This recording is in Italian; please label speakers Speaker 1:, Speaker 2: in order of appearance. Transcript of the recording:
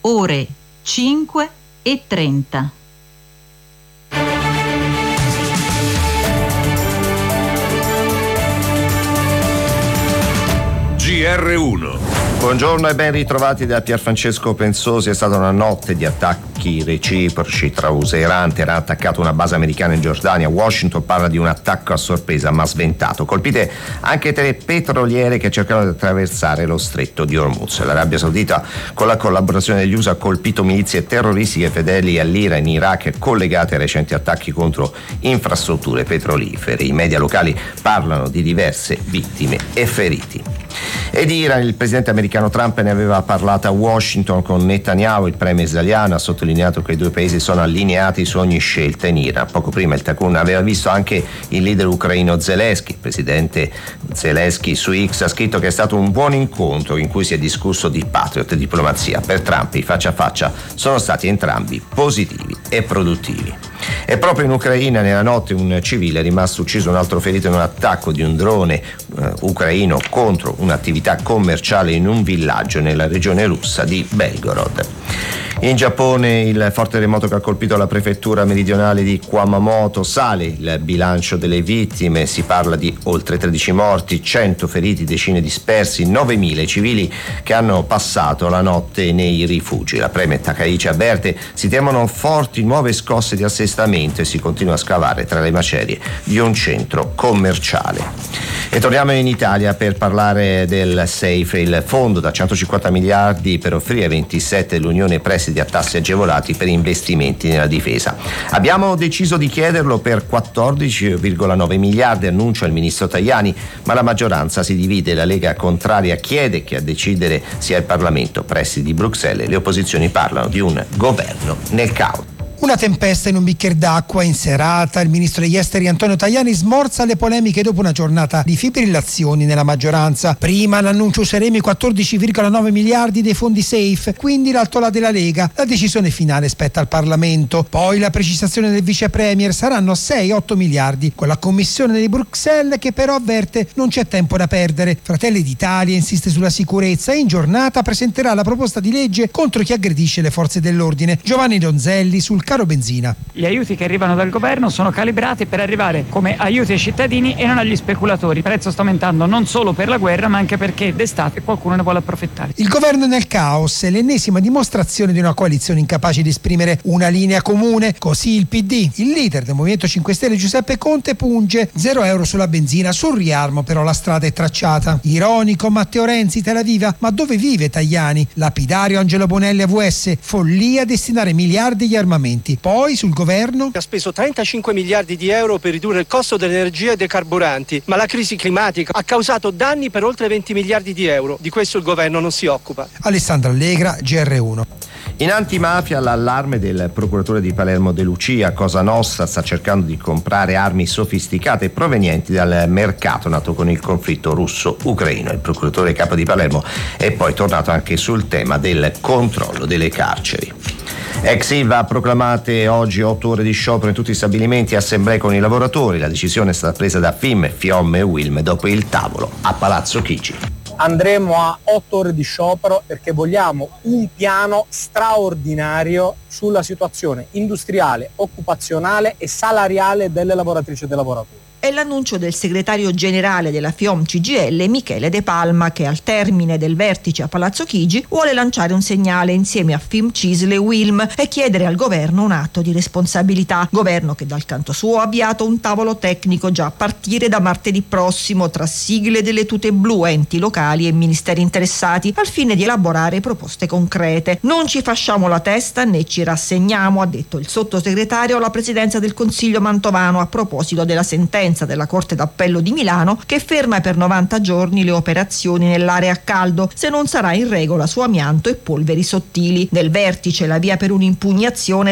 Speaker 1: ore 5:30.
Speaker 2: GR1.
Speaker 3: Buongiorno e ben ritrovati da Pierfrancesco Pensosi. È stata una notte di attacchi reciproci tra USA e Iran. Teheran ha attaccato una base americana in Giordania. Washington parla di un attacco a sorpresa ma sventato. Colpite anche tre petroliere che cercano di attraversare lo stretto di Hormuz. L'Arabia Saudita, con la collaborazione degli USA, ha colpito milizie terroristiche fedeli all'Iran in Iraq collegate ai recenti attacchi contro infrastrutture petrolifere. I media locali parlano di diverse vittime e feriti. Ed Iran, il presidente americano Trump ne aveva parlato a Washington con Netanyahu. Il premier israeliano ha sottolineato che i due paesi sono allineati su ogni scelta in Iran. Poco prima il Takun aveva visto anche il leader ucraino Zelensky. Il presidente Zelensky su X ha scritto che è stato un buon incontro in cui si è discusso di Patriot e diplomazia. Per Trump i faccia a faccia sono stati entrambi positivi e produttivi. E proprio in Ucraina nella notte un civile è rimasto ucciso, un altro ferito in un attacco di un drone ucraino contro un'attività commerciale in un villaggio nella regione russa di Belgorod. In Giappone il forte terremoto che ha colpito la prefettura meridionale di Kumamoto, sale il bilancio delle vittime, si parla di oltre 13 morti, 100 feriti, decine dispersi, 9.000 civili che hanno passato la notte nei rifugi. La premier Takaichi avverte: si temono forti nuove scosse di assestamento e si continua a scavare tra le macerie di un centro commerciale. E torniamo in Italia per parlare del SAFE, il fondo da 150 miliardi per offrire ai 27 dell'Unione prestiti a tassi agevolati per investimenti nella difesa. Abbiamo deciso di chiederlo per 14,9 miliardi, annuncia il ministro Tajani, ma la maggioranza si divide. La Lega contraria chiede che a decidere sia il Parlamento. Pressi di Bruxelles, le opposizioni parlano di un governo nel caos.
Speaker 4: Una tempesta in un bicchiere d'acqua in serata. Il ministro degli esteri Antonio Tajani smorza le polemiche dopo una giornata di fibrillazioni nella maggioranza. Prima l'annuncio useremo i 14,9 miliardi dei fondi SAFE, quindi l'altola della Lega. La decisione finale spetta al Parlamento. Poi la precisazione del vice premier: saranno 6-8 miliardi, con la commissione di Bruxelles che però avverte non c'è tempo da perdere. Fratelli d'Italia insiste sulla sicurezza e in giornata presenterà la proposta di legge contro chi aggredisce le forze dell'ordine. Giovanni Donzelli sul caro benzina.
Speaker 5: Gli aiuti che arrivano dal governo sono calibrati per arrivare come aiuti ai cittadini e non agli speculatori. Il prezzo sta aumentando non solo per la guerra ma anche perché d'estate qualcuno ne vuole approfittare.
Speaker 4: Il governo è nel caos, è l'ennesima dimostrazione di una coalizione incapace di esprimere una linea comune. Così il PD, il leader del Movimento 5 Stelle Giuseppe Conte, punge 0 euro sulla benzina. Sul riarmo però la strada è tracciata. Ironico Matteo Renzi, Tel Aviv: ma dove vive Tajani? Lapidario Angelo Bonelli AVS: follia destinare miliardi agli armamenti. Poi sul governo
Speaker 6: ha speso 35 miliardi di euro per ridurre il costo dell'energia e dei carburanti, ma la crisi climatica ha causato danni per oltre 20 miliardi di euro. Di questo il governo non si occupa.
Speaker 4: Alessandra Allegra, GR1.
Speaker 3: In antimafia l'allarme del procuratore di Palermo De Lucia. Cosa Nostra sta cercando di comprare armi sofisticate provenienti dal mercato nato con il conflitto russo-ucraino. Il procuratore capo di Palermo è poi tornato anche sul tema del controllo delle carceri. Ex Ilva ha proclamate oggi 8 ore di sciopero in tutti gli stabilimenti e assemblee con i lavoratori. La decisione è stata presa da FIM, FIOM e UILM dopo il tavolo a Palazzo Chigi.
Speaker 7: Andremo a 8 ore di sciopero perché vogliamo un piano straordinario sulla situazione industriale, occupazionale e salariale delle lavoratrici e dei lavoratori.
Speaker 8: È l'annuncio del segretario generale della FIOM CGIL Michele De Palma, che al termine del vertice a Palazzo Chigi vuole lanciare un segnale insieme a FIM, CISL e UILM e chiedere al governo un atto di responsabilità. Governo che dal canto suo ha avviato un tavolo tecnico già a partire da martedì prossimo tra sigle delle tute blu, enti locali e ministeri interessati al fine di elaborare proposte concrete. Non ci fasciamo la testa né ci rassegniamo, ha detto il sottosegretario alla presidenza del Consiglio Mantovano a proposito della sentenza della Corte d'Appello di Milano che ferma per 90 giorni le operazioni nell'area a caldo se non sarà in regola su amianto e polveri sottili. Nel vertice la via per un'impugnazione